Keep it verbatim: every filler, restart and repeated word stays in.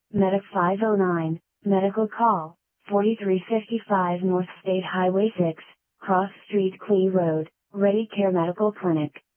Medic five oh nine, Medical Call, forty-three fifty-five North State Highway six, Cross Street Queen Road, Ready Care Medical Clinic.